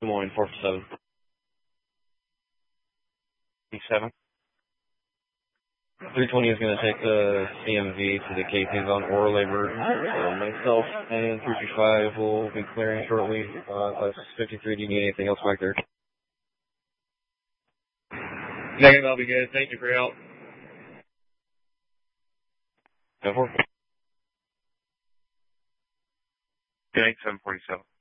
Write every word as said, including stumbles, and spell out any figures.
Des Moines, four seven. seven. three twenty is going to take the C M V to the K P's on Ore Labor. So myself and three two five will be clearing shortly. Uh, class fifty-three, do you need anything else back there? Negative, I'll be good. Thank you for your help. Go for it. Good, seven forty-seven.